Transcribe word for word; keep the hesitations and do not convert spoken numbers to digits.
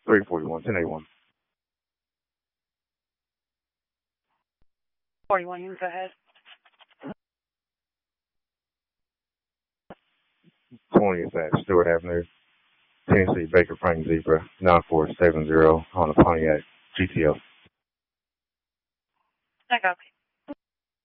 three forty-one, ten eighty-one. forty-one, you can go ahead. twentieth at Stewart Avenue, Tennessee Baker Frank Zebra, nine four seven zero on a Pontiac G T O. I copy.